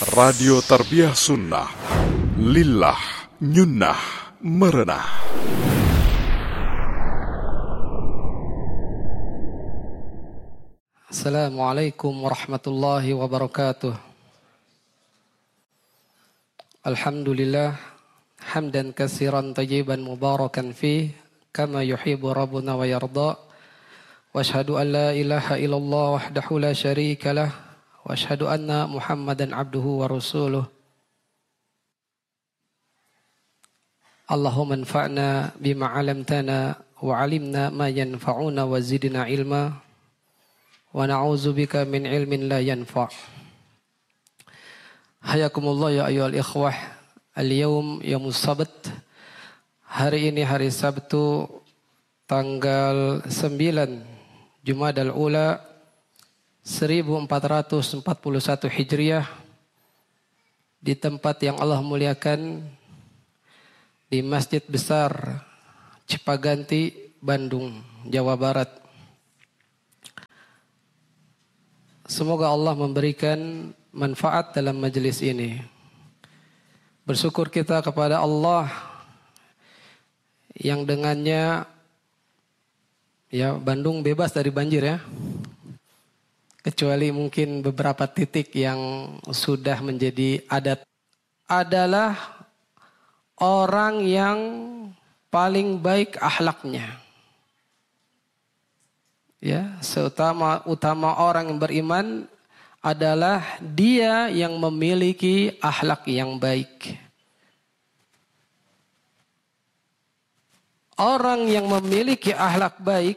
Radio Tarbiyah Sunnah Lillah Nyunnah Merenah. Assalamualaikum warahmatullahi wabarakatuh. Alhamdulillah hamdan katsiran tayyiban mubarakan fih kama yuhibbu rabbuna wa yarda. Wa asyhadu an la ilaha illallah wahdahu la syarika lah wa asyhadu anna Muhammadan abduhu wa rasuluh. Allahumma anfa'na bima 'allamtana wa 'allimna ma yanfa'una wa zidna ilma wa na'udzubika min ilmin la yanfa'. Hayakumullah ya ayyuhal ikhwah. Al-yawm yaumus sabt. Hari ini hari Sabtu tanggal 9 Jumadal Ula 1441 Hijriah, di tempat yang Allah muliakan, di Masjid Besar Cipaganti, Bandung, Jawa Barat. Semoga Allah memberikan manfaat dalam majelis ini. Bersyukur kita kepada Allah yang dengannya Bandung bebas dari banjir ya. Kecuali mungkin beberapa titik yang sudah menjadi adat. Adalah orang yang paling baik akhlaknya. Ya, utama orang yang beriman adalah dia yang memiliki akhlak yang baik. Orang yang memiliki akhlak baik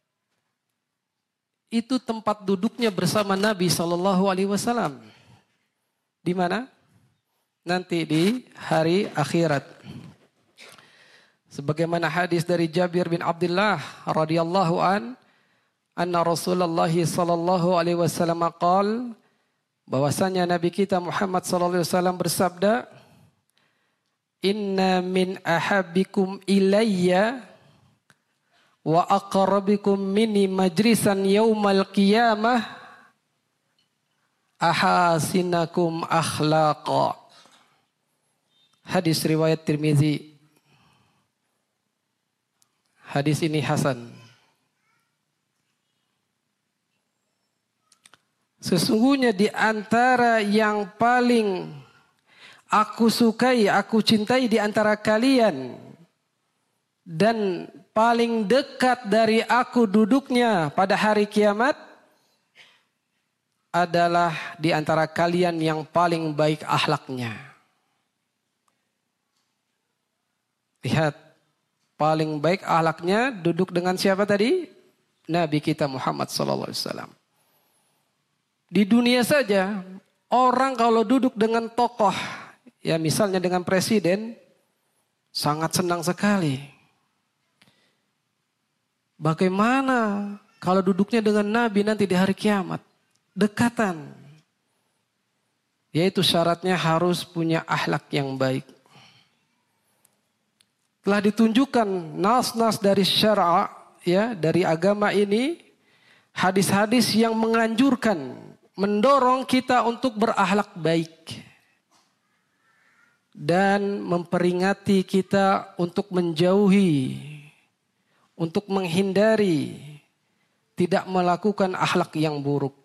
itu tempat duduknya bersama Nabi SAW. Di mana? Nanti di hari akhirat. Sebagaimana hadis dari Jabir bin Abdullah radhiyallahu anna Rasulullah sallallahu alaihi wasallam qaal, bahwasanya Nabi kita Muhammad sallallahu alaihi wasallam bersabda, "Inna min ahabbikum ilayya wa aqrabikum minni majlisan yaumal qiyamah ahasinakum akhlaqa." Hadis riwayat Tirmizi. Hadis ini hasan. Sesungguhnya di antara yang paling aku sukai, aku cintai di antara kalian dan paling dekat dari aku duduknya pada hari kiamat adalah di antara kalian yang paling baik akhlaknya. Lihat, paling baik akhlaknya duduk dengan siapa tadi? Nabi kita Muhammad SAW. Di dunia saja, orang kalau duduk dengan tokoh, ya misalnya dengan presiden, sangat senang sekali. Bagaimana kalau duduknya dengan Nabi nanti di hari kiamat? Dekatan. Yaitu syaratnya harus punya akhlak yang baik. Telah ditunjukkan nas-nas dari syara', ya, dari agama ini, hadis-hadis yang menganjurkan, mendorong kita untuk berakhlak baik. Dan memperingati kita untuk menjauhi, untuk menghindari, tidak melakukan akhlak yang buruk.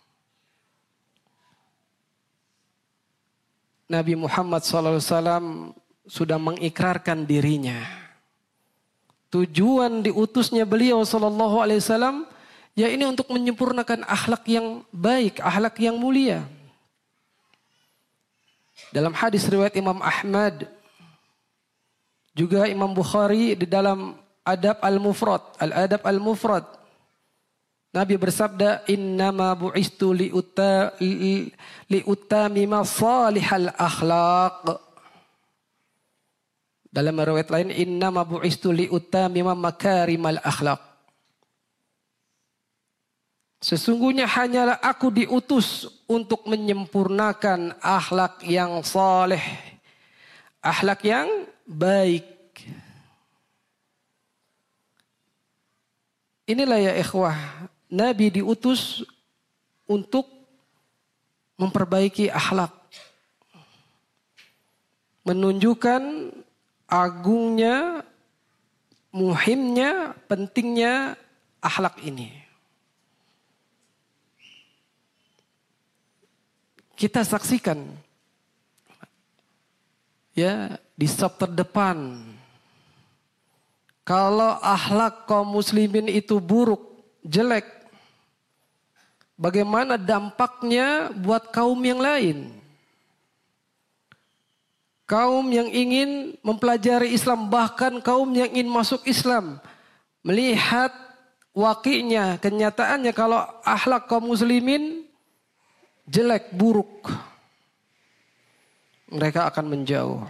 Nabi Muhammad SAW sudah mengikrarkan dirinya. Tujuan diutusnya beliau SAW, ya ini untuk menyempurnakan akhlak yang baik, akhlak yang mulia. Dalam hadis riwayat Imam Ahmad, juga Imam Bukhari di dalam Al-Adab Al-Mufrad, Nabi bersabda, "Innama bu'istu liutamima salihal akhlaq." Dalam riwayat lain, "Innama bu'istu liutamima makarimal akhlaq." Sesungguhnya hanyalah aku diutus untuk menyempurnakan akhlak yang saleh, akhlak yang baik. Inilah ya ikhwah, Nabi diutus untuk memperbaiki akhlak. Menunjukkan agungnya, muhimnya, pentingnya akhlak ini. Kita saksikan ya di saf terdepan, kalau akhlak kaum muslimin itu buruk, jelek, bagaimana dampaknya buat kaum yang lain? Kaum yang ingin mempelajari Islam, bahkan kaum yang ingin masuk Islam, melihat waqi'nya, kenyataannya kalau akhlak kaum muslimin jelek, buruk, mereka akan menjauh.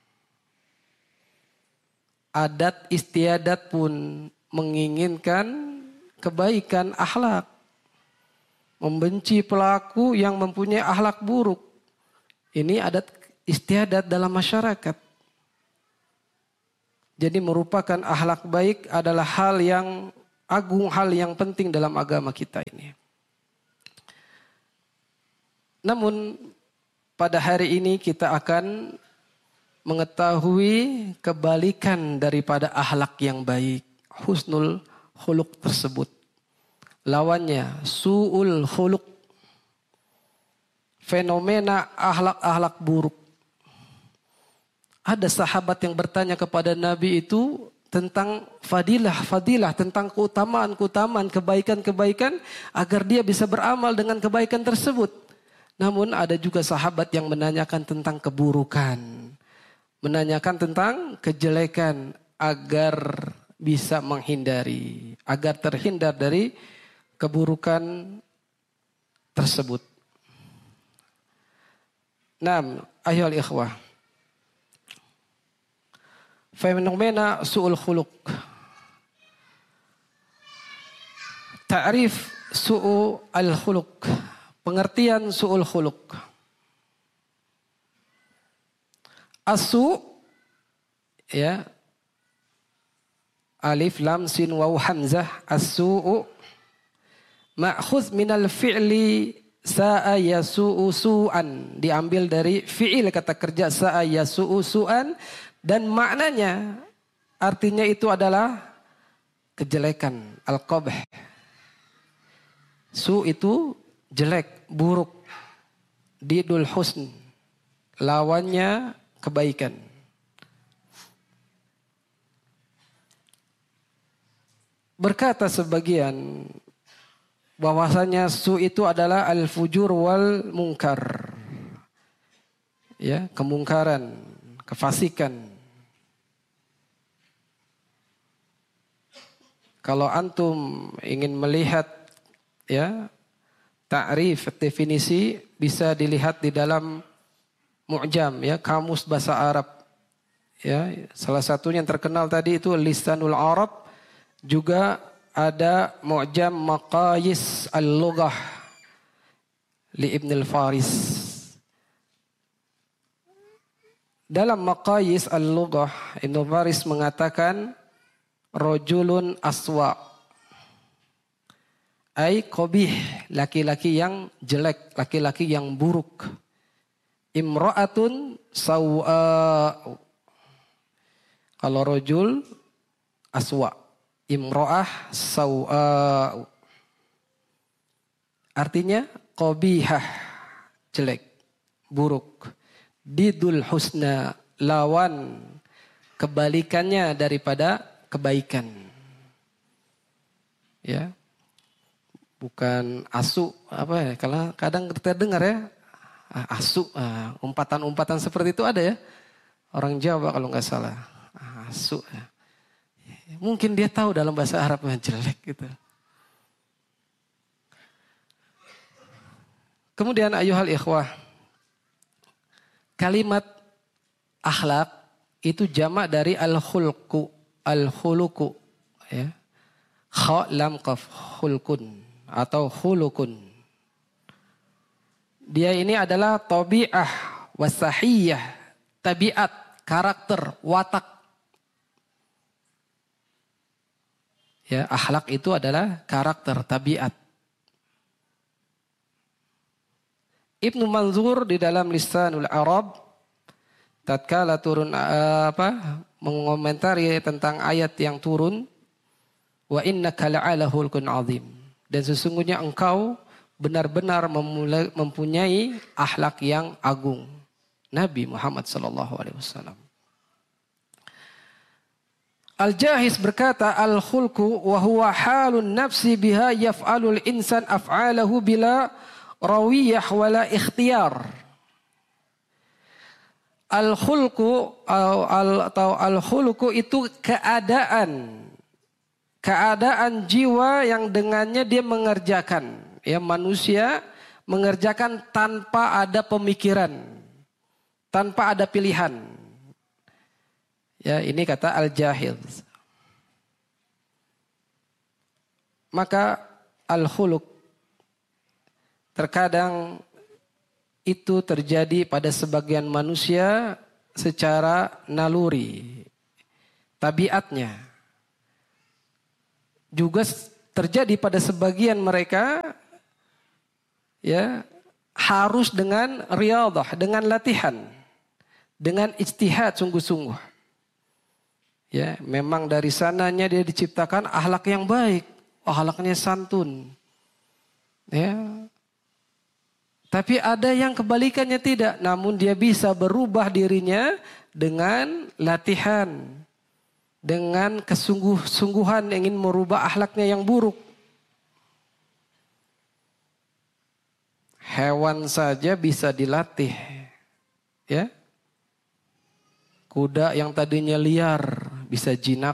Adat istiadat pun menginginkan kebaikan akhlak, membenci pelaku yang mempunyai akhlak buruk. Ini adat istiadat dalam masyarakat. Jadi merupakan akhlak baik adalah hal yang agung, hal yang penting dalam agama kita ini. Namun pada hari ini kita akan mengetahui kebalikan daripada akhlak yang baik, husnul khuluq tersebut. Lawannya su'ul khuluq, fenomena akhlak-akhlak buruk. Ada sahabat yang bertanya kepada Nabi itu tentang fadilah, tentang keutamaan, kebaikan agar dia bisa beramal dengan kebaikan tersebut. Namun ada juga sahabat yang menanyakan tentang keburukan, menanyakan tentang kejelekan agar bisa menghindari, agar terhindar dari keburukan tersebut. Naam, ayyuhal ikhwah. Fenomena su'ul khuluq. Ta'rif su'ul khuluq. Pengertian su'ul khuluq. As-su' ya. Alif lam sin waw hamzah. As-su'u ma'khudz minal fi'li sa'a yasu'u su'an. Diambil dari fi'il kata kerja sa'a yasu'u su'an. Dan maknanya artinya itu adalah kejelekan, al-qabh. Su itu jelek, buruk. Didul husn, lawannya kebaikan. Berkata sebagian bahwasanya su itu adalah al-fujur wal munkar. Ya, kemungkaran, kefasikan. Kalau antum ingin melihat ya ta'rif, definisi, bisa dilihat di dalam mu'jam ya, kamus bahasa Arab. Ya, salah satunya yang terkenal tadi itu Lisanul Arab, juga ada mu'jam Maqayis Al-Lughah li Ibn Al-Faris. Dalam Maqayis Al-Lughah, Ibn Faris mengatakan rojulun aswa, ay qabih, laki-laki yang jelek, laki-laki yang buruk. Imra'atun saw'a, kalau rojul aswa, imra'ah saw'a, artinya qabihah, jelek, buruk. Didul husna, lawan kebalikannya daripada kebaikan. Ya. Bukan asu, apa ya? Kalau kadang kita dengar ya, asu, umpatan-umpatan seperti itu ada ya. Orang Jawa kalau nggak salah, asu. Ya. Mungkin dia tahu dalam bahasa Arab yang jelek gitu. Kemudian ayuhal ikhwah, kalimat akhlak itu jamak dari al-khulqu. Al-khuluku ya. Kha lam qaf, khulkun atau khulukun. Dia ini adalah tabi'ah wasahiyah, tabiat, karakter, watak. Ya, akhlak itu adalah karakter, tabiat. Ibnu Manzur di dalam Lisanul Arab tatkala turun mengomentari tentang ayat yang turun, wa innaka la'ala khulqin azim, dan sesungguhnya engkau benar-benar mempunyai akhlak yang agung. Nabi Muhammad sallallahu alaihi wasallam. Al-Jahiz berkata, al-khulqu wa huwa halun nafsi biha yaf'alul insan af'alahu bila rawiyah wala ikhtiyar. Al-khulqu atau al-khulqu itu keadaan jiwa yang dengannya dia mengerjakan, ya, manusia mengerjakan tanpa ada pemikiran, tanpa ada pilihan. Ya, ini kata Al-Jahiz. Maka al-khuluq terkadang itu terjadi pada sebagian manusia secara naluri, tabiatnya. Juga terjadi pada sebagian mereka, ya, harus dengan riyadhah, dengan latihan, dengan ijtihad sungguh-sungguh. Ya, memang dari sananya dia diciptakan akhlak yang baik, akhlaknya santun. Ya. Tapi ada yang kebalikannya tidak, namun dia bisa berubah dirinya dengan latihan, dengan kesungguh-sungguhan ingin merubah akhlaknya yang buruk. Hewan saja bisa dilatih. Ya. Kuda yang tadinya liar bisa jinak.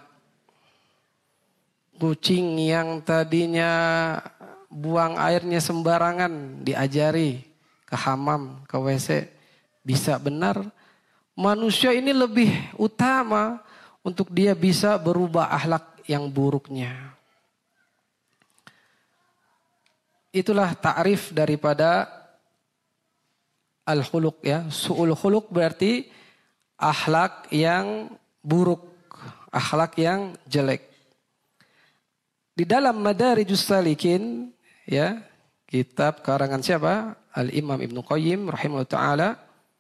Kucing yang tadinya buang airnya sembarangan diajari ke hamam, ke WC, bisa benar. Manusia ini lebih utama untuk dia bisa berubah akhlak yang buruknya. Itulah ta'rif daripada al-khuluq, ya. Su'ul khuluq berarti akhlak yang buruk, akhlak yang jelek. Di dalam Madarijus Salikin, ya, kitab karangan siapa? Al-Imam Ibnu Qayyim rahimahullah ta'ala.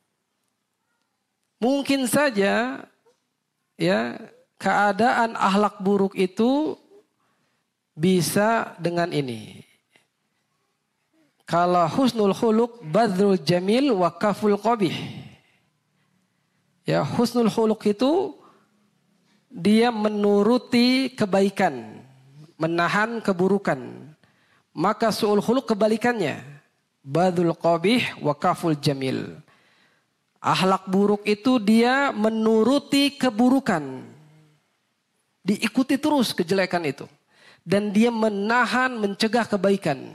Mungkin saja, ya, keadaan akhlak buruk itu bisa dengan ini. Kalau husnul khuluq badrul jamil wa kaful qabih. Ya, husnul khuluq itu dia menuruti kebaikan, menahan keburukan. Maka su'ul khuluq kebalikannya, badul qabih wa kaful jamil. Akhlak buruk itu dia menuruti keburukan, diikuti terus kejelekan itu, dan dia menahan, mencegah kebaikan.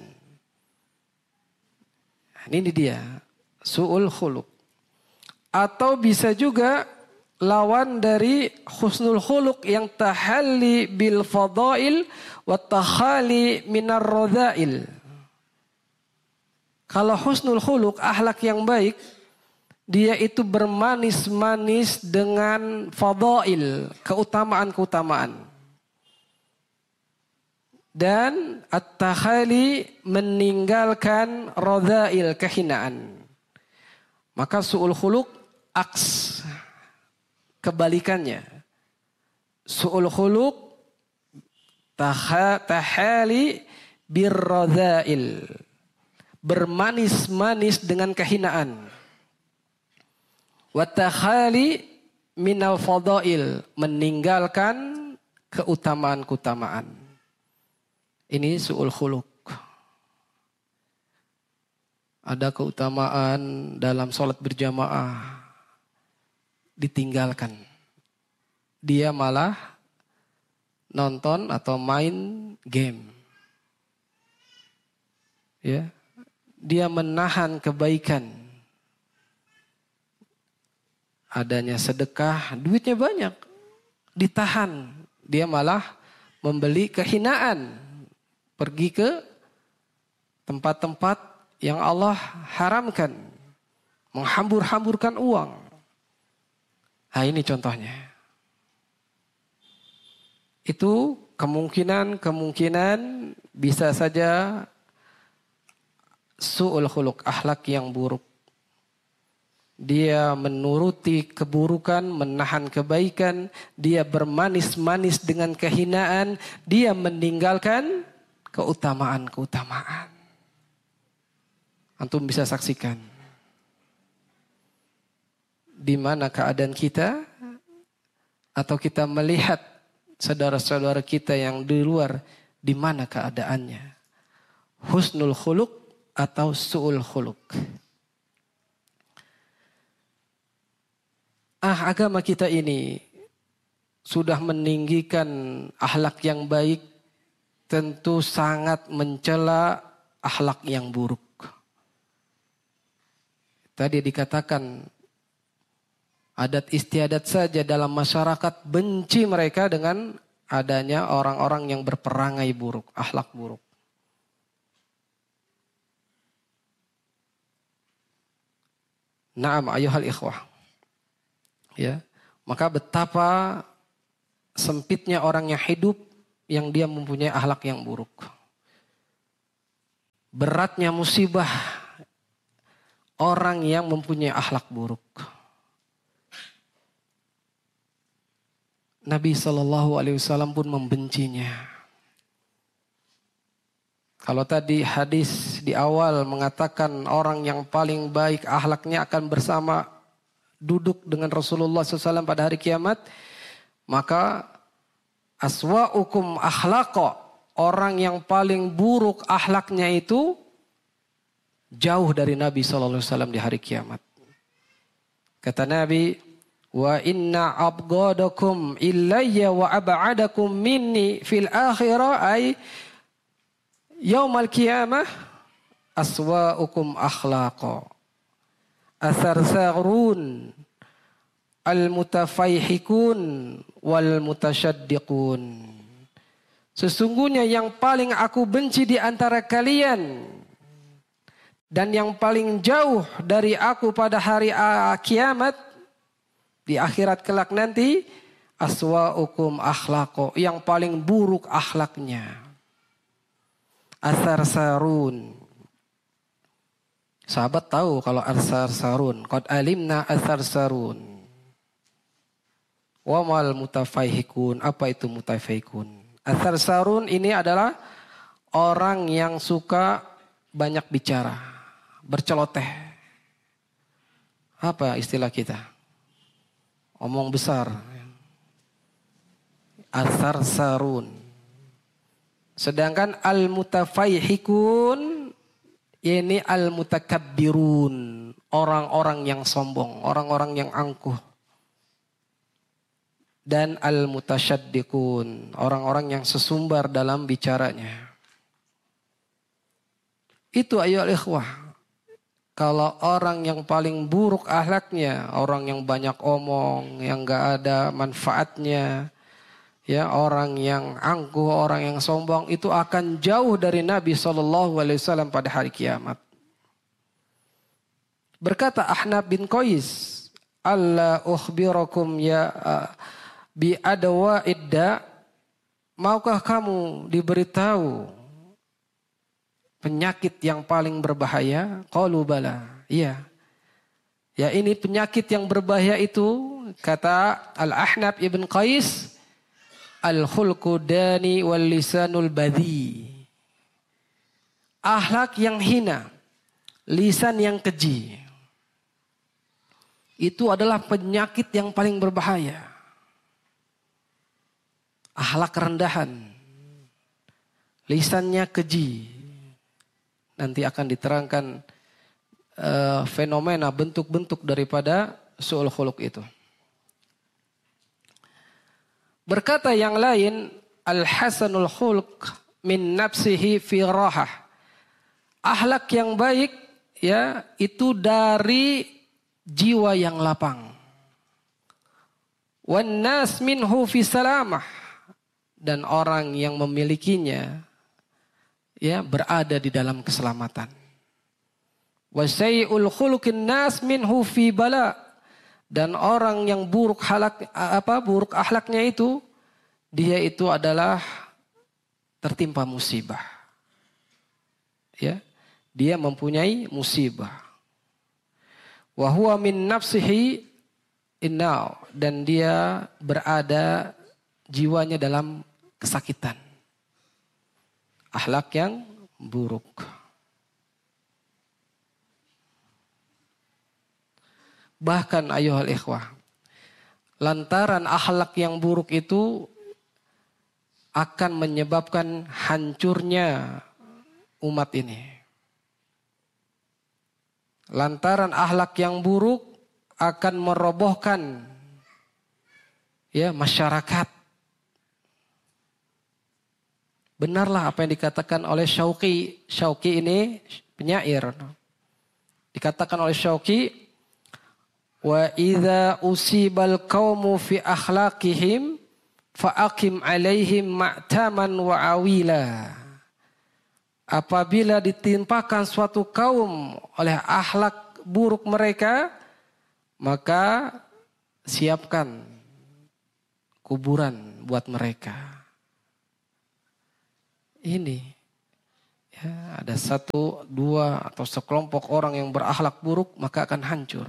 Ini dia su'ul khuluq. Atau bisa juga lawan dari husnul khuluq yang tahalli bil fadail wa takhali minar radhail. Kalau husnul khuluq, akhlak yang baik, dia itu bermanis-manis dengan fadail, keutamaan-keutamaan. Dan at-takhali meninggalkan radhail, kehinaan. Maka su'ul khuluq aks, kebalikannya. Su'ul khuluq tahali birradhail, bermanis-manis dengan kehinaan. Wa takhali minal fadail, meninggalkan keutamaan-keutamaan. Ini su'ul khuluq. Ada keutamaan dalam sholat berjamaah, ditinggalkan. Dia malah nonton atau main game. Ya, dia menahan kebaikan. Adanya sedekah, duitnya banyak, ditahan. Dia malah membeli kehinaan, pergi ke tempat-tempat yang Allah haramkan, menghambur-hamburkan uang. Nah, ini contohnya. Itu kemungkinan bisa saja su'ul khuluq, akhlak yang buruk. Dia menuruti keburukan, menahan kebaikan, dia bermanis-manis dengan kehinaan, dia meninggalkan keutamaan-keutamaan. Antum bisa saksikan di mana keadaan kita, atau kita melihat saudara-saudara kita yang di luar, di mana keadaannya. Husnul khuluq atau su'ul khuluq. Agama kita ini sudah meninggikan akhlak yang baik, tentu sangat mencela akhlak yang buruk. Tadi dikatakan adat istiadat saja dalam masyarakat benci mereka dengan adanya orang-orang yang berperangai buruk, akhlak buruk. Naam ayuhal ikhwah. Ya, maka betapa sempitnya orang yang hidup yang dia mempunyai akhlak yang buruk. Beratnya musibah orang yang mempunyai akhlak buruk. Nabi SAW pun membencinya. Kalau tadi hadis di awal mengatakan orang yang paling baik akhlaknya akan bersama duduk dengan Rasulullah SAW pada hari kiamat, maka aswa'ukum akhlaqa, orang yang paling buruk akhlaknya itu jauh dari Nabi SAW di hari kiamat. Kata Nabi, wa inna abghadakum illayya wa ab'adakum minni fil akhirah ay yaumal qiyamah aswa'ukum akhlaqa. Atharsarun al-mutafayhikun wal mutasyaddiqun. Sesungguhnya yang paling aku benci di antara kalian dan yang paling jauh dari aku pada hari kiamat di akhirat kelak nanti, aswa'ukum akhlaqo, yang paling buruk akhlaknya. Atharsarun. Sahabat tahu kalau atharsarun, qad alimna atharsarun. Wa mal mutafayhikun, apa itu mutafayhikun? Atharsarun ini adalah orang yang suka banyak bicara, berceloteh. Apa istilah kita? Omong besar. Atharsarun. Sedangkan al-mutafayhikun ini al-mutakabbirun, orang-orang yang sombong, orang-orang yang angkuh. Dan al-mutasyaddiqun, orang-orang yang sesumbar dalam bicaranya. Itu ayolah ikhwah. Kalau orang yang paling buruk akhlaknya, orang yang banyak omong, yang gak ada manfaatnya, ya, orang yang angkuh, orang yang sombong, itu akan jauh dari Nabi SAW pada hari kiamat. Berkata Ahnaf bin Qais, Allah ukhbirakum ya bi adwa idda, maukah kamu diberitahu penyakit yang paling berbahaya? Qalu bala, iya. Ya, ini penyakit yang berbahaya itu, kata Al-Ahnaf ibn Qais, al-khulqu dani wal lisanul badhi. Akhlak yang hina, lisan yang keji. Itu adalah penyakit yang paling berbahaya. Akhlak rendahan, lisannya keji. Nanti akan diterangkan fenomena bentuk-bentuk daripada su'ul khuluq itu. Berkata yang lain, al-hasanul khuluq min nafsihi fi rahah. Akhlak yang baik, ya, itu dari jiwa yang lapang. Wan nas minhu fi salamah, dan orang yang memilikinya, ya, berada di dalam keselamatan. Wa sayyi'ul khuluqin nas minhu fi bala, dan orang yang buruk akhlaknya itu, dia itu adalah tertimpa musibah. Ya, dia mempunyai musibah. Wa huwa min nafsihi inna, dan dia berada jiwanya dalam kesakitan. Akhlak yang buruk. Bahkan ayuhal ikhwah, lantaran akhlak yang buruk itu akan menyebabkan hancurnya umat ini. Lantaran akhlak yang buruk akan merobohkan masyarakat. Benarlah apa yang dikatakan oleh Syauqi. Syauqi ini penyair. Dikatakan oleh Syauqi, wa idza usibal qaumu fi akhlaqihim fa aqim alaihim ma'taman wa awila. Apabila ditimpakan suatu kaum oleh akhlak buruk mereka, maka siapkan kuburan buat mereka. Ini ada satu, dua atau sekelompok orang yang berakhlak buruk, maka akan hancur.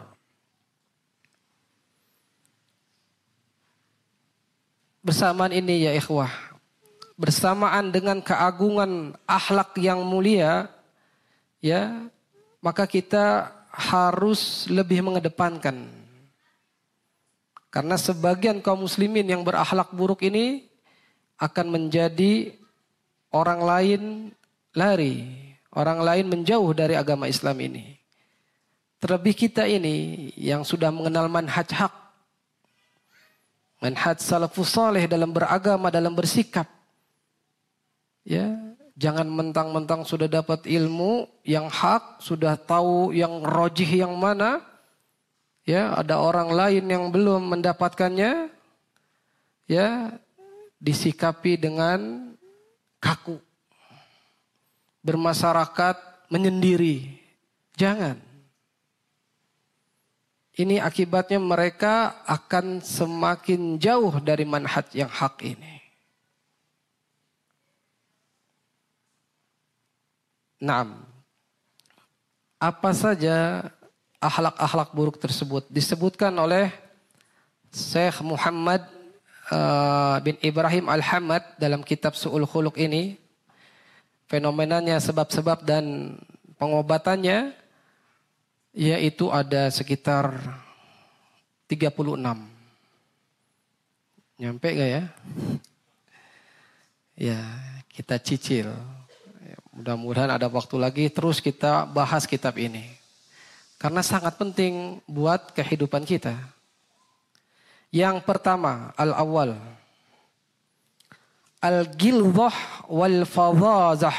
Bersamaan ini ya ikhwah, bersamaan dengan keagungan akhlak yang mulia, maka kita harus lebih mengedepankan. Karena sebagian kaum muslimin yang berakhlak buruk ini akan menjadi orang lain lari, orang lain menjauh dari agama Islam ini. Terlebih kita ini yang sudah mengenal manhaj hak, manhaj salafus saleh dalam beragama, dalam bersikap. Jangan mentang-mentang sudah dapat ilmu yang hak, sudah tahu yang rojih yang mana, ada orang lain yang belum mendapatkannya, disikapi dengan kaku, bermasyarakat menyendiri. Jangan. Ini akibatnya mereka akan semakin jauh dari manhaj yang hak ini. Naam. Apa saja akhlak-akhlak buruk tersebut disebutkan oleh Syekh Muhammad bin Ibrahim Al-Hamad dalam kitab Su'ul Khuluq ini. Fenomenanya, sebab-sebab dan pengobatannya, yaitu ada sekitar 36. Nyampe gak ya? Ya, kita cicil. Mudah-mudahan ada waktu lagi terus kita bahas kitab ini. Karena sangat penting buat kehidupan kita. Yang pertama, al-awwal. Al-gilzah wal-fadhazah.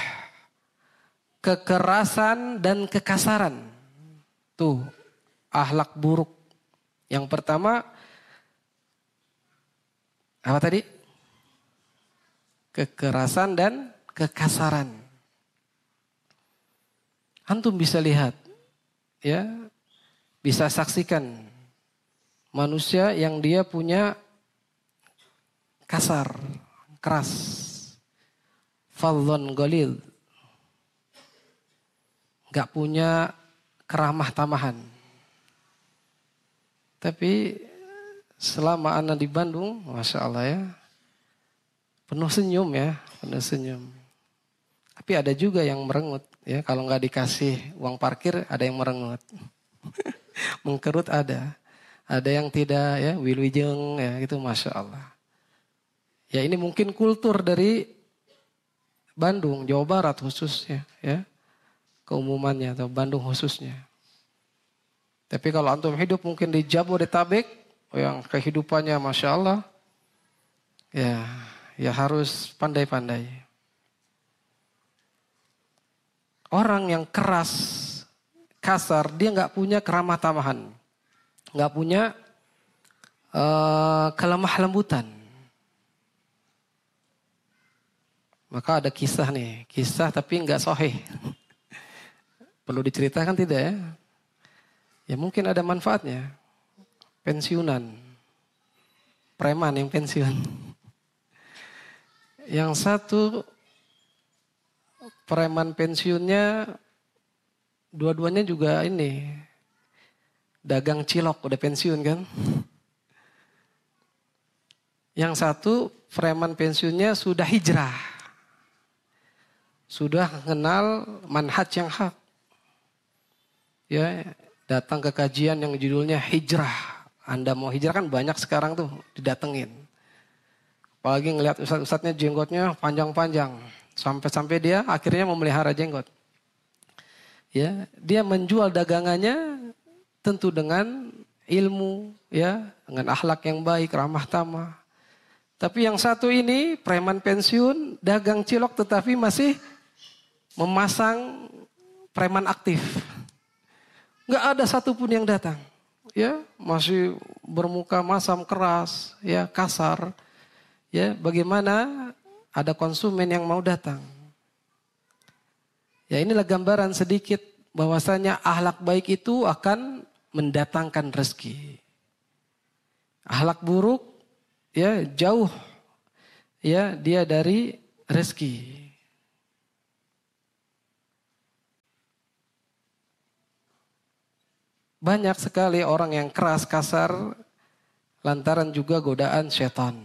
Kekerasan dan kekasaran. Tuh, akhlak buruk. Yang pertama, apa tadi? Kekerasan dan kekasaran. Antum bisa lihat, bisa saksikan manusia yang dia punya kasar, keras, fadhon ghalidh, gak punya keramah tamahan. Tapi selama ana di Bandung, Masya Allah ya, penuh senyum ya, penuh senyum. Tapi ada juga yang merengut. Kalau nggak dikasih uang parkir, ada yang merengut. Mengkerut ada. Ada yang tidak, wilwijeng, gitu, Masya Allah. Ya ini mungkin kultur dari Bandung, Jawa Barat khususnya, keumumannya, atau Bandung khususnya. Tapi kalau antum hidup mungkin di Jabodetabek, yang kehidupannya Masya Allah, ya harus pandai-pandai. Orang yang keras, kasar, dia nggak punya keramah tamahan, nggak punya kelemah lembutan. Maka ada kisah nih, kisah tapi nggak sahih. Perlu diceritakan tidak ya? Ya mungkin ada manfaatnya. Pensiunan, preman yang pensiun. Yang satu preman pensiunnya Dua-duanya juga ini dagang cilok, udah pensiun kan. Yang satu preman pensiunnya sudah hijrah. Sudah kenal manhaj yang hak. Ya, datang ke kajian yang judulnya hijrah. Anda mau hijrah kan banyak sekarang tuh didatengin. Apalagi ngelihat ustadz-ustadznya jenggotnya panjang-panjang. Sampai-sampai dia akhirnya memelihara jenggot. Ya, dia menjual dagangannya tentu dengan ilmu, ya, dengan akhlak yang baik, ramah tamah. Tapi yang satu ini preman pensiun, dagang cilok tetapi masih memasang preman aktif. Nggak ada satupun yang datang, ya, masih bermuka masam keras, ya, kasar, ya. Bagaimana ada konsumen yang mau datang? Ya, inilah gambaran sedikit bahwasanya akhlak baik itu akan mendatangkan rezeki. Akhlak buruk, ya, jauh, ya, dia dari rezeki. Banyak sekali orang yang keras kasar lantaran juga godaan setan.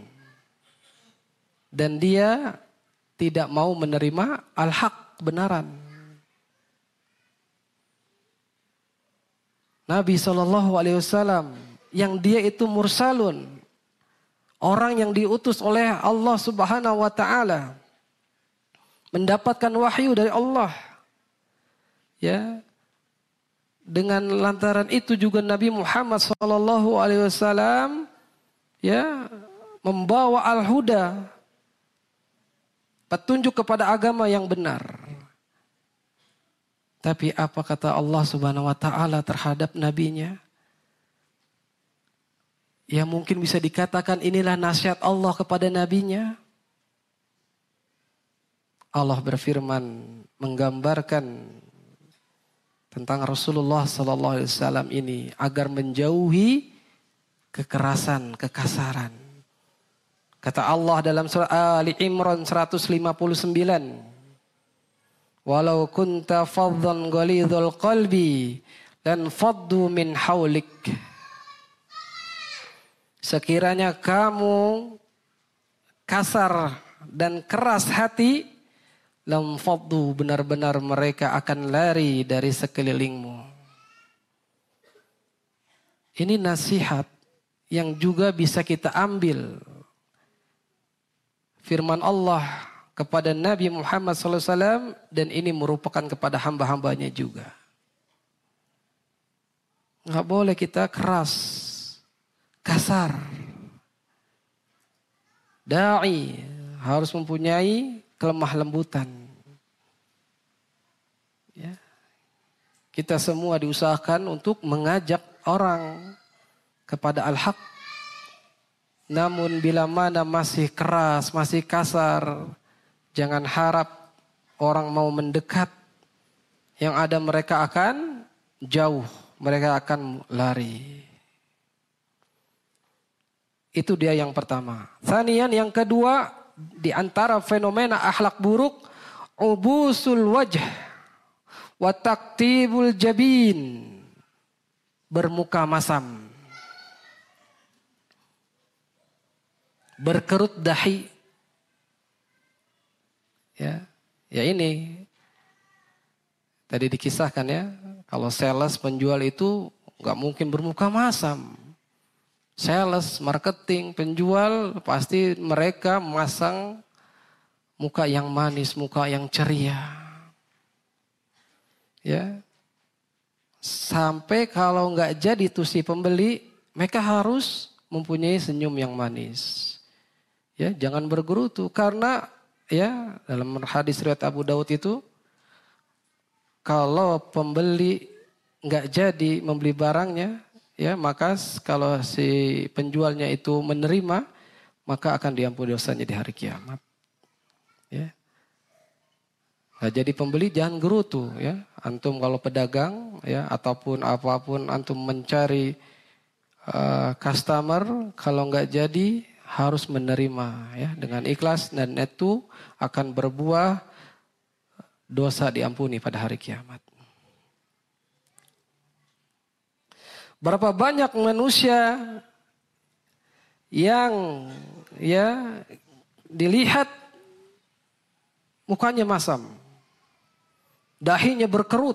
Dan dia tidak mau menerima al-haq, kebenaran. Nabi SAW yang dia itu mursalun, orang yang diutus oleh Allah Subhanahu wa taala, mendapatkan wahyu dari Allah. Ya. Dengan lantaran itu juga Nabi Muhammad SAW ya, membawa al-huda, petunjuk kepada agama yang benar. Tapi apa kata Allah Subhanahu wa taala terhadap nabinya? Ya, mungkin bisa dikatakan inilah nasihat Allah kepada nabinya. Allah berfirman menggambarkan tentang Rasulullah sallallahu alaihi wasallam ini agar menjauhi kekerasan, kekasaran. Kata Allah dalam surah Ali Imran 159. Walau kunta faddan ghalidhal qalbi lan faddu min haulik. Sekiranya kamu kasar dan keras hati, lam faddu, benar-benar mereka akan lari dari sekelilingmu. Ini nasihat yang juga bisa kita ambil. Firman Allah kepada Nabi Muhammad SAW dan ini merupakan kepada hamba-hambanya juga. Nggak boleh kita keras, kasar. Da'i harus mempunyai kelemah lembutan. Ya. Kita semua diusahakan untuk mengajak orang kepada al-haq. Namun bila mana masih keras, masih kasar, jangan harap orang mau mendekat. Yang ada mereka akan jauh, mereka akan lari. Itu dia yang pertama. Tsaniyan, yang kedua, di antara fenomena akhlak buruk, ubusul wajh wa taktibul jabin, bermuka masam, berkerut dahi. Ya ini tadi dikisahkan ya, kalau sales penjual itu nggak mungkin bermuka masam. Sales, marketing, penjual pasti mereka memasang muka yang manis, muka yang ceria. Ya. Sampai kalau nggak jadi tuh si pembeli, mereka harus mempunyai senyum yang manis. Ya, jangan bergerutu karena ya dalam hadis riwayat Abu Daud itu, kalau pembeli nggak jadi membeli barangnya, ya maka kalau si penjualnya itu menerima, maka akan diampuni dosanya di hari kiamat. Ya. Nah, jadi pembeli jangan gerutu ya. Antum kalau pedagang ya ataupun apapun antum mencari customer, kalau nggak jadi harus menerima ya dengan ikhlas, dan itu akan berbuah dosa diampuni pada hari kiamat. Berapa banyak manusia yang dilihat mukanya masam, dahinya berkerut,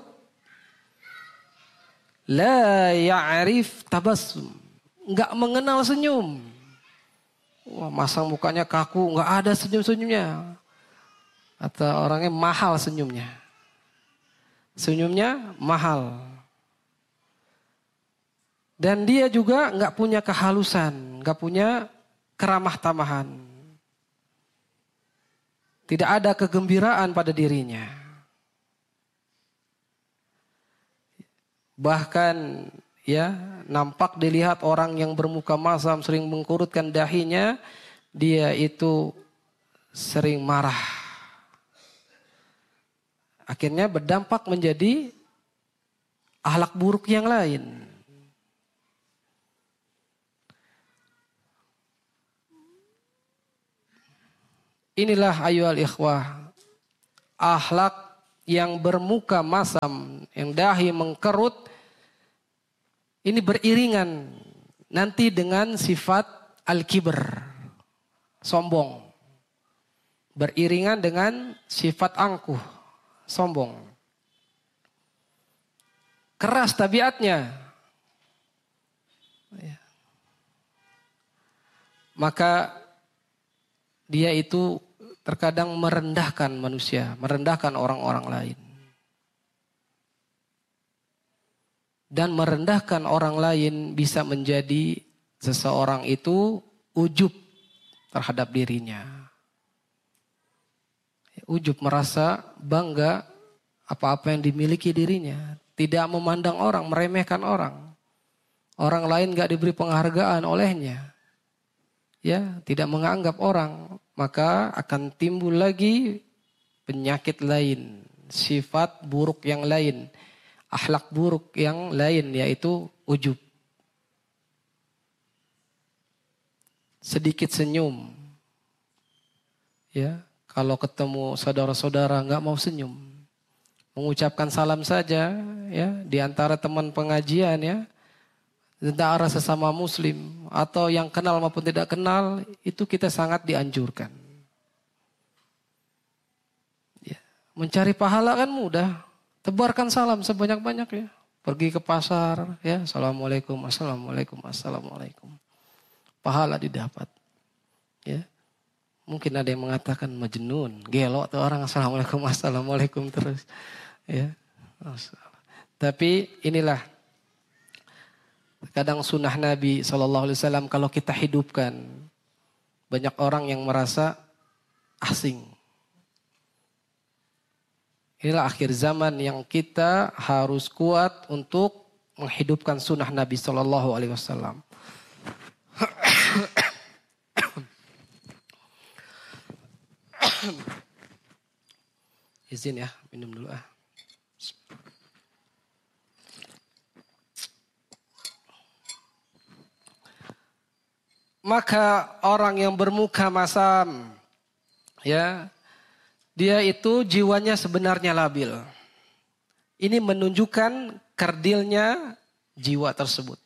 la ya'rif tabassum, enggak mengenal senyum. Wah, masang mukanya kaku, enggak ada senyum-senyumnya. Atau orangnya mahal senyumnya. Senyumnya mahal. Dan dia juga enggak punya kehalusan, enggak punya keramah tamahan. Tidak ada kegembiraan pada dirinya. Bahkan nampak dilihat orang yang bermuka masam sering mengkurutkan dahinya, dia itu sering marah. Akhirnya berdampak menjadi akhlak buruk yang lain. Inilah ayyuhal ikhwah, akhlak yang bermuka masam, yang dahi mengkerut, ini beriringan nanti dengan sifat al-kibr, sombong. Beriringan dengan sifat angkuh, sombong. Keras tabiatnya. Maka dia itu terkadang merendahkan manusia, merendahkan orang-orang lain. Dan merendahkan orang lain bisa menjadi seseorang itu ujub terhadap dirinya. Ujub, merasa bangga apa-apa yang dimiliki dirinya. Tidak memandang orang, meremehkan orang. Orang lain gak diberi penghargaan olehnya. Tidak menganggap orang. Maka akan timbul lagi penyakit lain, sifat buruk yang lain, akhlak buruk yang lain, yaitu ujub. Sedikit senyum, kalau ketemu saudara-saudara nggak mau senyum, mengucapkan salam saja, di antara teman pengajian, antara sesama muslim atau yang kenal maupun tidak kenal, itu kita sangat dianjurkan. Mencari pahala kan mudah. Tebarkan salam sebanyak-banyaknya. Pergi ke pasar, assalamualaikum, assalamualaikum, assalamualaikum. Pahala didapat. Mungkin ada yang mengatakan majnun, gelo tuh orang assalamualaikum, assalamualaikum terus. Tapi inilah kadang sunnah Nabi SAW kalau kita hidupkan, banyak orang yang merasa asing. Inilah akhir zaman yang kita harus kuat untuk menghidupkan sunnah Nabi SAW. Izin minum dulu . Maka orang yang bermuka masam, dia itu jiwanya sebenarnya labil. Ini menunjukkan kerdilnya jiwa tersebut.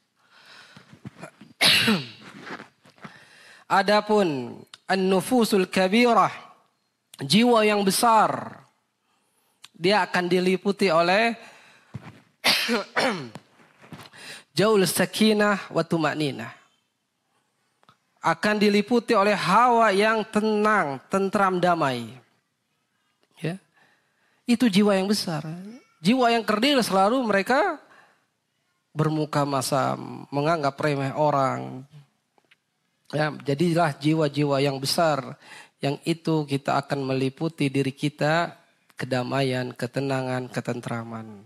Adapun an-nufusul kabirah, jiwa yang besar, dia akan diliputi oleh jaul sakinah wa tuma'ninah. Akan diliputi oleh hawa yang tenang, tentram, damai. Itu jiwa yang besar. Jiwa yang kerdil selalu mereka bermuka masam, menganggap remeh orang. Jadilah jiwa-jiwa yang besar, yang itu kita akan meliputi diri kita kedamaian, ketenangan, ketentraman.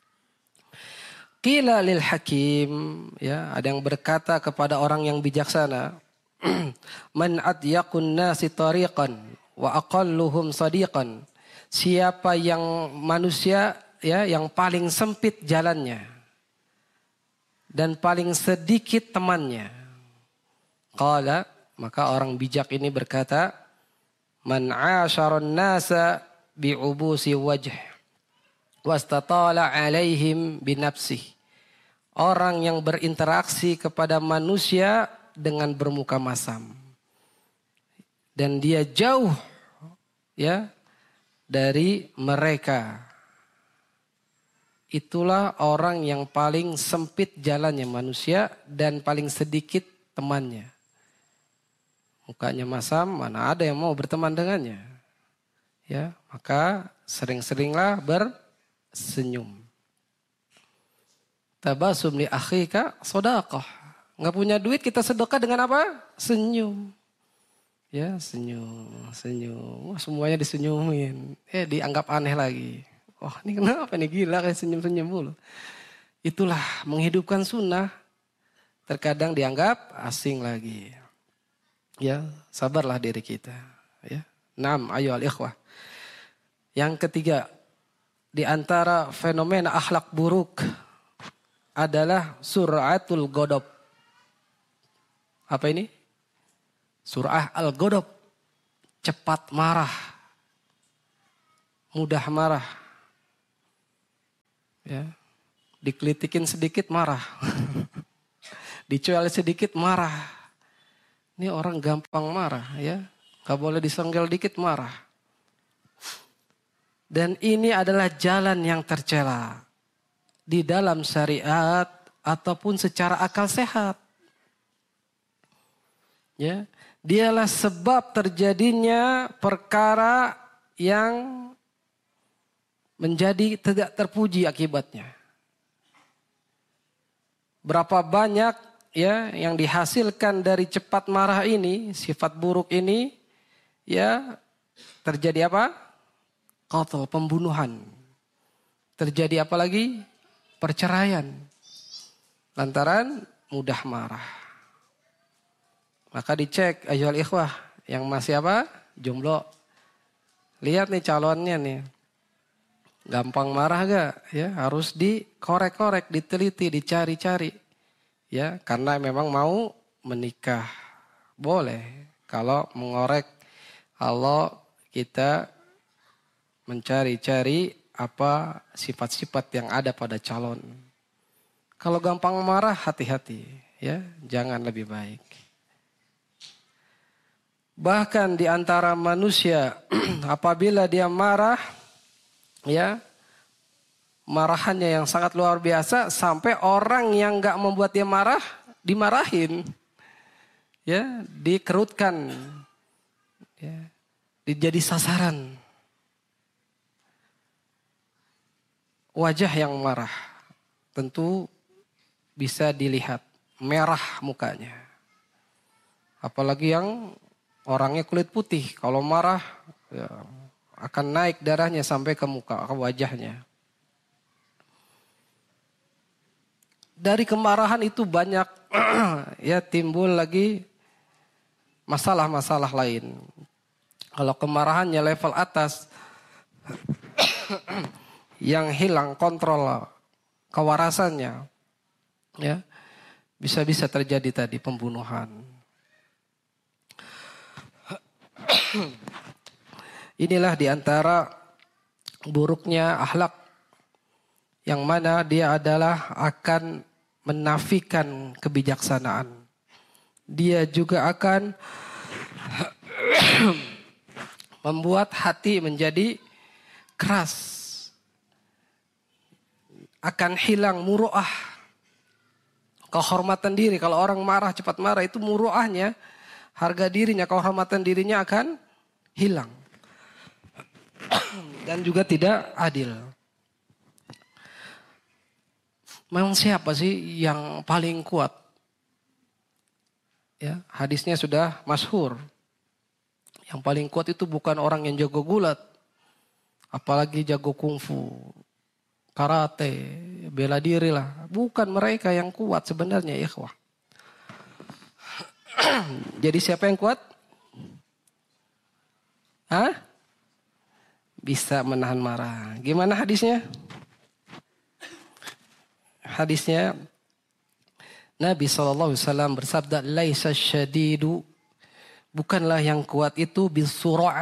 Qila lil hakim, ada yang berkata kepada orang yang bijaksana, man adyaqun nasi tariqan wa aqalluhum sadiqan. Siapa yang manusia yang paling sempit jalannya dan paling sedikit temannya. Qala, maka orang bijak ini berkata, man 'asharon nasa bi'ubusi wajh wastatala 'alaihim binafsih. orang yang berinteraksi kepada manusia dengan bermuka masam. Dan dia jauh ya dari mereka. Itulah orang yang paling sempit jalannya manusia dan paling sedikit temannya. Mukanya masam, mana ada yang mau berteman dengannya. Ya, maka sering-seringlah bersenyum. Tabasum li akhika shadaqah. Enggak punya duit kita sedekah dengan apa? Senyum. Ya, senyum. Wah, semuanya disenyumin. Dianggap aneh lagi. Oh, ini kenapa nih, gila kayak senyum-senyum mulu. Itulah menghidupkan sunnah. Terkadang dianggap asing lagi. Ya, sabarlah diri kita. Ya. Naam, ayo al-ikhwah. Yang ketiga, di antara fenomena akhlak buruk adalah suratul ghadab. Apa ini? Surah al-ghadab. Cepat marah. Mudah marah. Ya. Dikelitikin sedikit marah. Dicuel sedikit marah. Ini orang gampang marah ya. Gak boleh disenggel dikit marah. Dan ini adalah jalan yang tercela. Di dalam syariat ataupun secara akal sehat. Ya. Dialah sebab terjadinya perkara yang menjadi tidak terpuji akibatnya. Berapa banyak ya yang dihasilkan dari cepat marah ini, sifat buruk ini, ya terjadi apa? Qatl, pembunuhan. Terjadi apa lagi? Perceraian. Lantaran mudah marah. Maka dicek ayyuhal ikhwah yang masih apa? Jomblo. Lihat nih calonnya nih. Gampang marah gak? Ya, harus dikorek-korek, diteliti, dicari-cari. Ya, karena memang mau menikah. Boleh. Kalau mengorek, kalau kita mencari-cari apa sifat-sifat yang ada pada calon. Kalau gampang marah, hati-hati. Ya, jangan lebih baik. Bahkan di antara manusia, apabila dia marah, ya, marahannya yang sangat luar biasa sampai orang yang nggak membuat dia marah dimarahin, ya, dikerutkan, ya, jadi sasaran. Wajah yang marah tentu bisa dilihat merah mukanya, apalagi yang orangnya kulit putih, kalau marah ya, akan naik darahnya sampai ke muka, ke wajahnya. Dari kemarahan itu banyak ya timbul lagi masalah-masalah lain. Kalau kemarahannya level atas yang hilang kontrol kewarasannya, ya bisa-bisa terjadi tadi pembunuhan. Inilah diantara buruknya akhlak yang mana dia adalah akan menafikan kebijaksanaan. Dia juga akan membuat hati menjadi keras. Akan hilang muru'ah. Kehormatan diri. Kalau orang marah, cepat marah itu muru'ahnya. Harga dirinya, kehormatan dirinya akan hilang. Dan juga tidak adil. Memang siapa sih yang paling kuat? Ya, hadisnya sudah masyhur. Yang paling kuat itu bukan orang yang jago gulat. Apalagi jago kungfu, karate, bela diri lah. Bukan mereka yang kuat sebenarnya, ikhwah. Jadi siapa yang kuat? Hah? Bisa menahan marah. Gimana hadisnya? Hadisnya Nabi SAW bersabda, laisa syadidu, bukanlah yang kuat itu bisura'ah.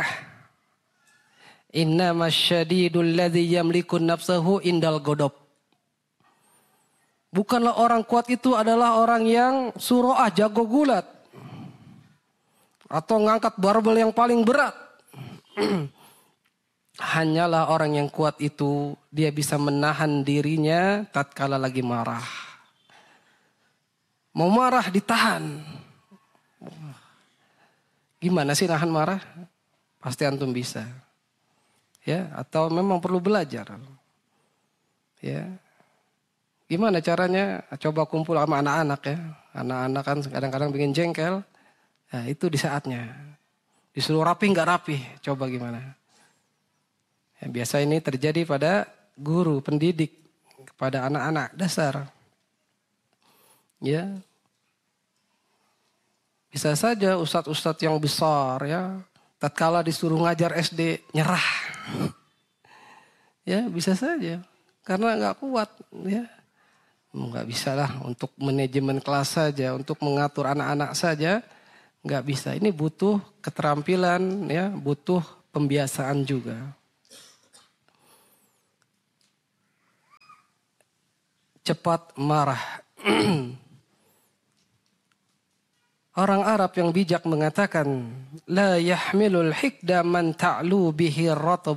Innama syadidul ladzi yamliku nafsahu indal ghadab. Bukanlah orang kuat itu adalah orang yang suroah, jago gulat. Atau ngangkat barbel yang paling berat. Hanyalah orang yang kuat itu, dia bisa menahan dirinya tatkala lagi marah. Mau marah ditahan. Gimana sih nahan marah? Pasti antum bisa. Ya, atau memang perlu belajar. Ya. Gimana caranya? Coba kumpul sama anak-anak ya. Anak-anak kan kadang-kadang bikin jengkel. Nah, itu di saatnya. Disuruh rapi nggak rapi. Coba gimana? Ya, biasa ini terjadi pada guru, pendidik. Kepada anak-anak dasar. Ya. Bisa saja ustadz-ustadz yang besar ya. Tatkala disuruh ngajar SD nyerah. Ya bisa saja. Karena nggak kuat ya. Nggak bisa lah untuk manajemen kelas saja, untuk mengatur anak-anak saja, nggak bisa. Ini butuh keterampilan, ya, butuh pembiasaan juga. Cepat marah. Orang Arab yang bijak mengatakan, la yahmilul hikda man ta'lu bihi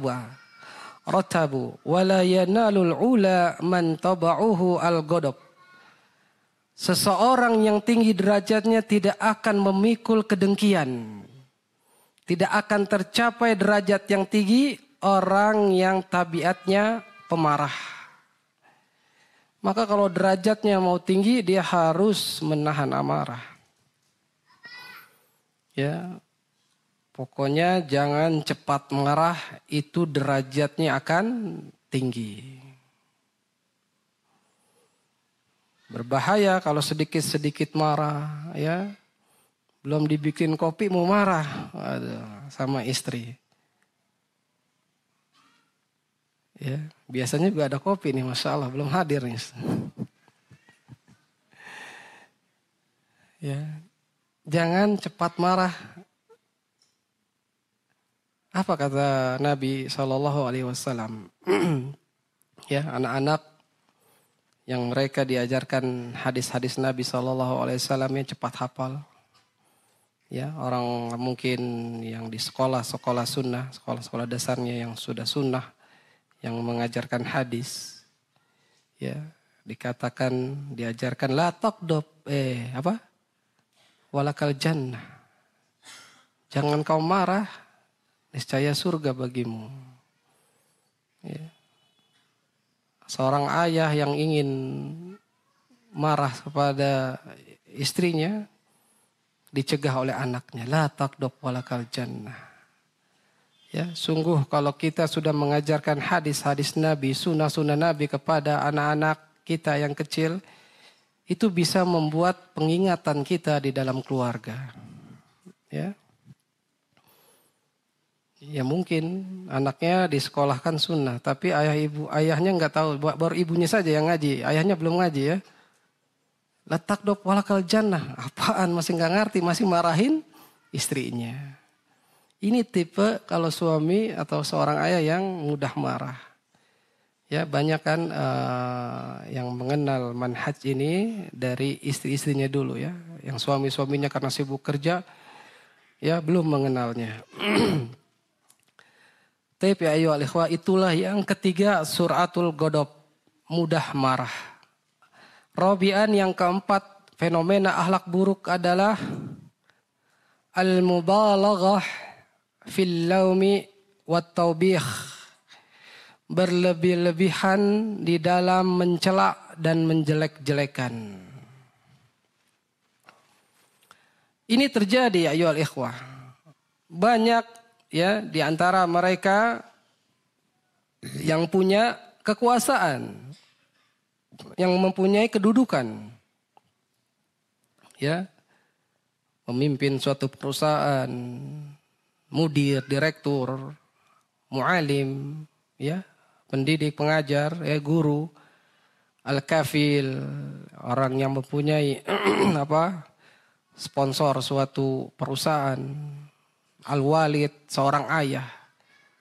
ratabu wala yanalul ula man taba'uhu al-ghadab. Seseorang yang tinggi derajatnya tidak akan memikul kedengkian. Tidak akan tercapai derajat yang tinggi orang yang tabiatnya pemarah. Maka kalau derajatnya mau tinggi dia harus menahan amarah. Ya. Pokoknya jangan cepat marah, itu derajatnya akan tinggi. Berbahaya kalau sedikit-sedikit marah, ya. Belum dibikin kopi mau marah. Aduh, sama istri. Ya, biasanya juga ada kopi nih, Masya Allah, belum hadir nih. Ya. Jangan cepat marah. Apa kata Nabi SAW? Ya, anak-anak yang mereka diajarkan hadis-hadis Nabi SAW yang cepat hafal. Ya, orang mungkin yang di sekolah sunnah, sekolah dasarnya yang sudah sunnah, yang mengajarkan hadis. Ya, dikatakan, diajarkan la taqdob, walakal jannah. Jangan kau marah, niscaya surga bagimu. Ya. Seorang ayah yang ingin marah kepada istrinya dicegah oleh anaknya, la taqdob walakal jannah. Ya, sungguh kalau kita sudah mengajarkan hadis-hadis Nabi, sunnah-sunnah Nabi kepada anak-anak kita yang kecil, itu bisa membuat pengingatan kita di dalam keluarga. Ya. Ya mungkin anaknya disekolahkan sunnah, tapi ayahnya nggak tahu, baru ibunya saja yang ngaji, ayahnya belum ngaji ya. Letak dop walakal jannah, apaan masih nggak ngerti, masih marahin istrinya. Ini tipe kalau suami atau seorang ayah yang mudah marah. Ya banyak kan yang mengenal manhaj ini dari istri-istrinya dulu ya, yang suami-suaminya karena sibuk kerja ya belum mengenalnya. Tapi ayo al-ikhwah, itulah yang ketiga suratul ghadab, mudah marah. Rabi'an yang keempat, fenomena akhlak buruk adalah al-mubalaghah fil laumi wat taubih. Berlebih-lebihan di dalam mencela dan menjelek-jelekan. Ini terjadi ayo al-ikhwah. Banyak ya di antara mereka yang punya kekuasaan, yang mempunyai kedudukan, ya, memimpin suatu perusahaan, mudir, direktur, mualim, ya, pendidik, pengajar, ya, guru, al-kafil, orang yang mempunyai sponsor suatu perusahaan, al-walid, seorang ayah.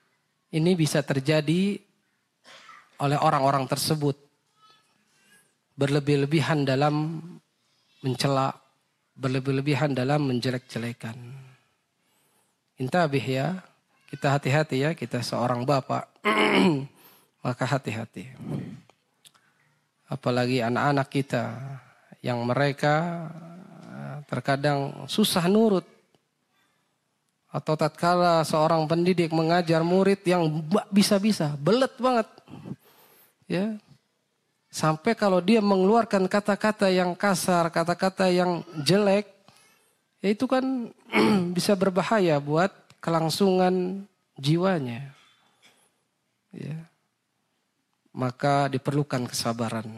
Ini bisa terjadi oleh orang-orang tersebut. berlebih-lebihan dalam mencela, berlebih-lebihan dalam menjelek-jelekan. Intabih ya, kita hati-hati ya, kita seorang bapak, maka hati-hati. Apalagi anak-anak kita yang mereka terkadang susah nurut. Atau tatkala seorang pendidik mengajar murid yang bisa-bisa, belet banget. Ya. Sampai kalau dia mengeluarkan kata-kata yang kasar, kata-kata yang jelek, ya itu kan bisa berbahaya buat kelangsungan jiwanya. Ya. Maka diperlukan kesabaran.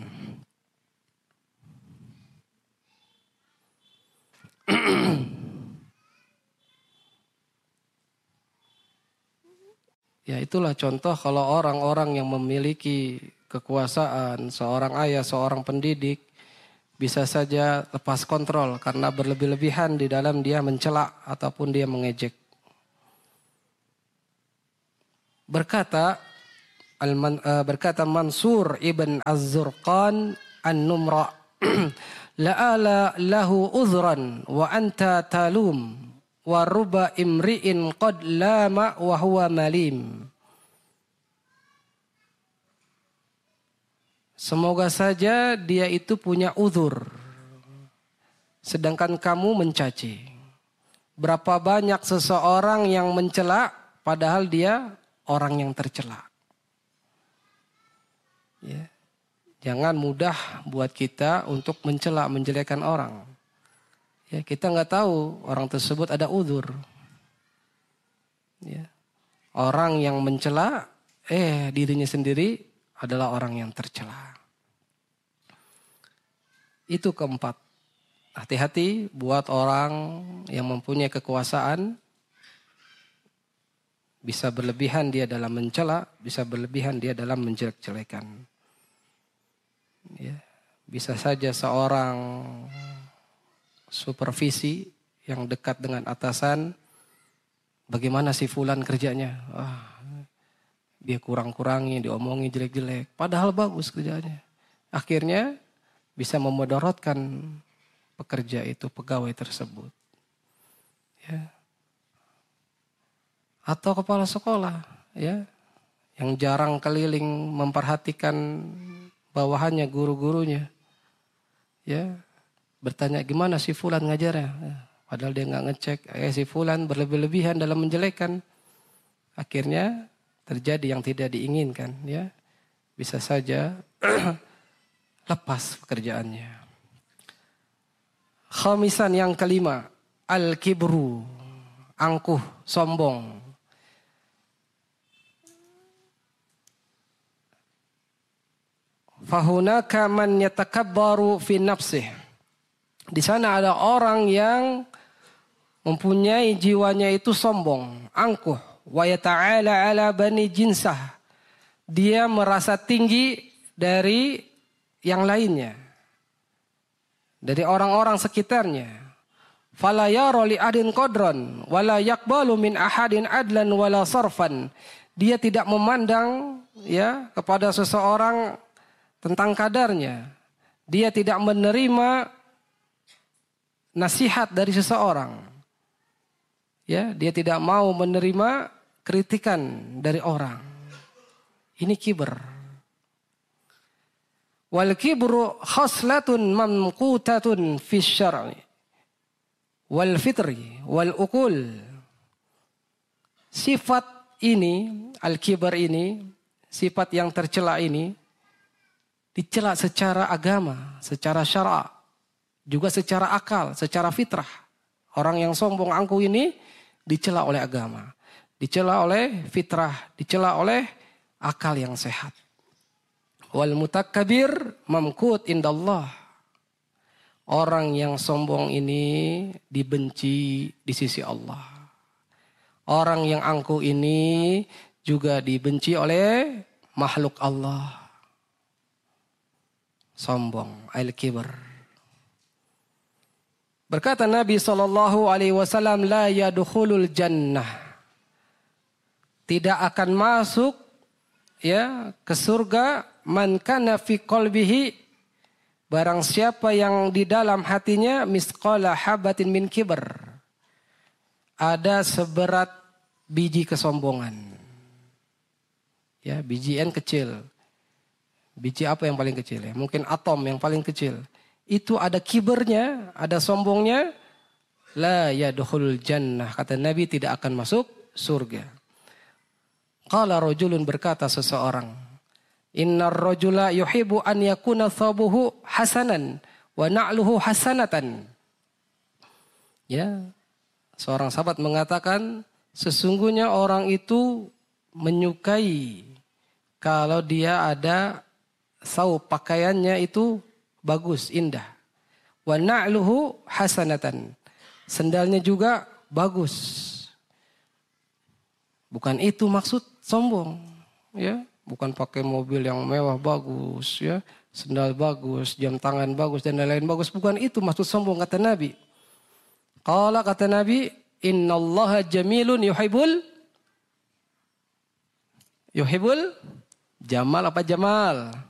Ya itulah contoh kalau orang-orang yang memiliki kekuasaan, seorang ayah, seorang pendidik, bisa saja lepas kontrol karena berlebih-lebihan di dalam dia mencela ataupun dia mengejek. Berkata Mansur ibn Az-Zurqan an-Numra, la'ala lahu uzran wa anta talum. Wa ruba imri'in qad lama wa huwa malim. Semoga saja dia itu punya uzur, sedangkan kamu mencaci. Berapa banyak seseorang yang mencela padahal dia orang yang tercela. Ya. Jangan mudah buat kita untuk mencela, menjelekkan orang. Ya, kita nggak tahu orang tersebut ada uzur. Ya. Orang yang mencela, dirinya sendiri adalah orang yang tercela. Itu keempat. Hati-hati buat orang yang mempunyai kekuasaan. Bisa berlebihan dia dalam mencela, bisa berlebihan dia dalam menjelek-jelekan. Ya. Bisa saja seorang supervisi yang dekat dengan atasan, bagaimana si fulan kerjanya? Dia kurang-kurangi, diomongi jelek-jelek. Padahal bagus kerjanya. Akhirnya bisa memudaratkan pekerja itu, pegawai tersebut. Ya. Atau kepala sekolah, ya, yang jarang keliling memperhatikan bawahannya, guru-gurunya. Ya. Bertanya gimana si fulan ngajarnya, padahal dia nggak ngecek. Si fulan berlebih-lebihan dalam menjelekan, akhirnya terjadi yang tidak diinginkan. Ya, bisa saja lepas pekerjaannya. Khamisan yang kelima, al-kibru, angkuh, sombong. Fahunaka man yatakabbaru fi nafsih. Di sana ada orang yang mempunyai jiwanya itu sombong, angkuh, wa yata'ala ala bani jinsah. Dia merasa tinggi dari yang lainnya, dari orang-orang sekitarnya. Fala yara li adin qadran wala yaqbalu min ahadin adlan wala sarfan. Dia tidak memandang ya kepada seseorang tentang kadarnya. Dia tidak menerima nasihat dari seseorang. Ya, dia tidak mau menerima kritikan dari orang. Ini kiber. Wal kibru khaslatun mamqutatun fi syar'i wal fitri wal uqul. Sifat ini, al-kibar ini, sifat yang tercela ini dicela secara agama, secara syara', juga secara akal, secara fitrah. Orang yang sombong angkuh ini dicela oleh agama, dicela oleh fitrah, dicela oleh akal yang sehat. Wal mutakabbir mamkut indallah. Orang yang sombong ini dibenci di sisi Allah. Orang yang angkuh ini juga dibenci oleh makhluk Allah. Sombong, al-kibr. Berkata Nabi SAW, la yadkhulul jannah. Tidak akan masuk ya ke surga man kana fi qalbihi barang siapa yang di dalam hatinya misqala habatin min kibr, ada seberat biji kesombongan. Ya, biji N kecil. Biji apa yang paling kecil ya? Mungkin atom yang paling kecil. Itu ada kibernya, ada sombongnya. La yadkhulul jannah. Kata Nabi tidak akan masuk surga. Qala rajulun, berkata seseorang. Innar rajula yuhibbu an yakuna thabuhu hasanan wa na'luhu hasanatan. Ya. Seorang sahabat mengatakan, sesungguhnya orang itu menyukai kalau dia ada pakaiannya itu bagus, indah. Wa na'luhu hasanatan. Sendalnya juga bagus. Bukan itu maksud sombong, ya. Bukan pakai mobil yang mewah bagus, ya. Sendal bagus, jam tangan bagus dan lain-lain bagus. Bukan itu maksud sombong, kata Nabi. Qala, kata Nabi, innallaha jamilun yuhibbul jamal apa jamal?